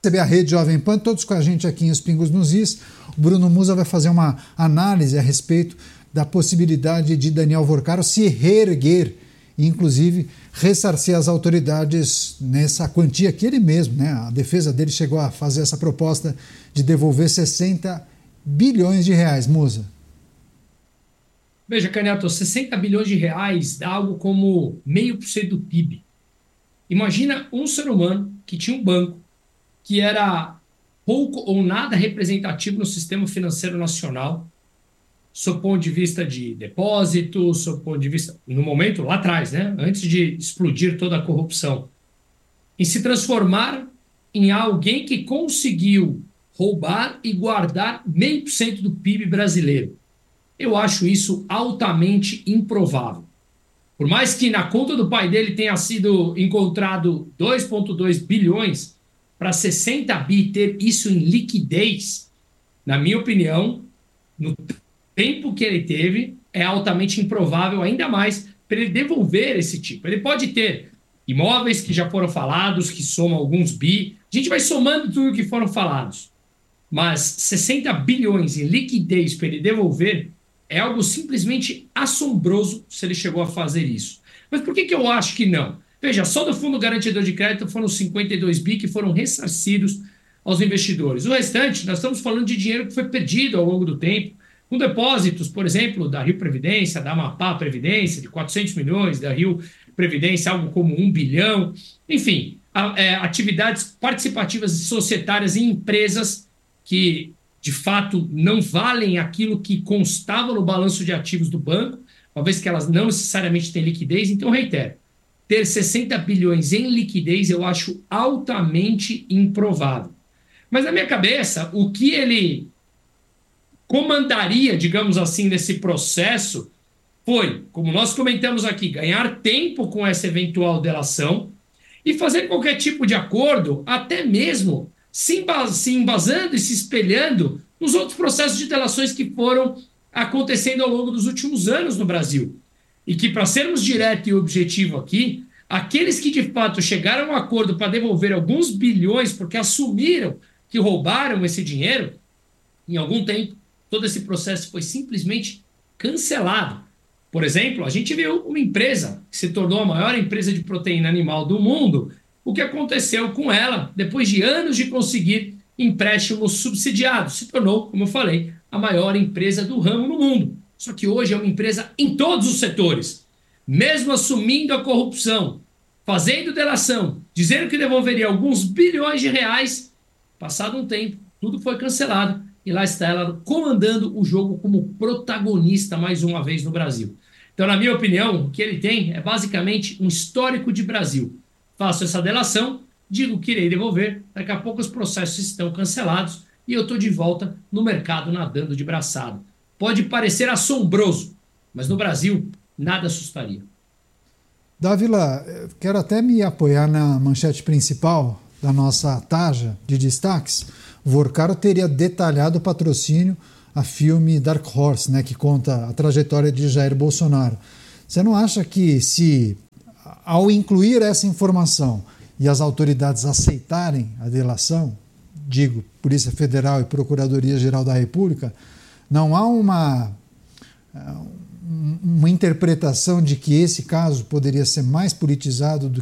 Receber a Rede Jovem Pan, todos com a gente aqui em Os Pingos nos Is. O Bruno Musa vai fazer uma análise a respeito da possibilidade de Daniel Vorcaro se reerguer e, inclusive, ressarcir as autoridades nessa quantia que ele mesmo, né, a defesa dele chegou a fazer essa proposta de devolver 60 bilhões de reais. Musa. Veja, Canhoto, 60 bilhões de reais dá algo como 0,5% do PIB. Imagina um ser humano que tinha um banco que era pouco ou nada representativo no sistema financeiro nacional, sob o ponto de vista de depósitos, sob o ponto de vista, no momento, lá atrás, né, antes de explodir toda a corrupção, e se transformar em alguém que conseguiu roubar e guardar 0,5% do PIB brasileiro. Eu acho isso altamente improvável. Por mais que na conta do pai dele tenha sido encontrado 2,2 bilhões, para 60 bi ter isso em liquidez, na minha opinião, no tempo que ele teve, é altamente improvável, ainda mais para ele devolver esse tipo. Ele pode ter imóveis que já foram falados, que somam alguns bi, a gente vai somando tudo que foram falados, mas 60 bilhões em liquidez para ele devolver é algo simplesmente assombroso se ele chegou a fazer isso. Mas por que eu acho que não? Veja, só do Fundo Garantidor de Crédito foram 52 bi que foram ressarcidos aos investidores. O restante, nós estamos falando de dinheiro que foi perdido ao longo do tempo, com depósitos, por exemplo, da Rio Previdência, da Amapá Previdência, de 400 milhões, da Rio Previdência, algo como 1 bilhão. Enfim, atividades participativas e societárias em empresas que, de fato, não valem aquilo que constava no balanço de ativos do banco, uma vez que elas não necessariamente têm liquidez. Então, reitero, ter 60 bilhões em liquidez eu acho altamente improvável. Mas na minha cabeça, o que ele comandaria, digamos assim, nesse processo foi, como nós comentamos aqui, ganhar tempo com essa eventual delação e fazer qualquer tipo de acordo, até mesmo se embasando e se espelhando nos outros processos de delações que foram acontecendo ao longo dos últimos anos no Brasil. E que, para sermos direto e objetivo aqui, aqueles que de fato chegaram a um acordo para devolver alguns bilhões porque assumiram que roubaram esse dinheiro, em algum tempo, todo esse processo foi simplesmente cancelado. Por exemplo, a gente viu uma empresa que se tornou a maior empresa de proteína animal do mundo, o que aconteceu com ela depois de anos de conseguir empréstimos subsidiados. Se tornou, como eu falei, a maior empresa do ramo no mundo. Só que hoje é uma empresa em todos os setores. Mesmo assumindo a corrupção, fazendo delação, dizendo que devolveria alguns bilhões de reais, passado um tempo, tudo foi cancelado e lá está ela comandando o jogo como protagonista mais uma vez no Brasil. Então, na minha opinião, o que ele tem é basicamente um histórico de Brasil. Faço essa delação, digo que irei devolver, daqui a pouco os processos estão cancelados e eu estou de volta no mercado nadando de braçada. Pode parecer assombroso, mas no Brasil nada assustaria. Dávila, quero até me apoiar na manchete principal da nossa tarja de destaques. Vorcaro teria detalhado o patrocínio a filme Dark Horse, né, que conta a trajetória de Jair Bolsonaro. Você não acha que se, ao incluir essa informação e as autoridades aceitarem a delação, digo, Polícia Federal e Procuradoria-Geral da República, não há uma interpretação de que esse caso poderia ser mais politizado do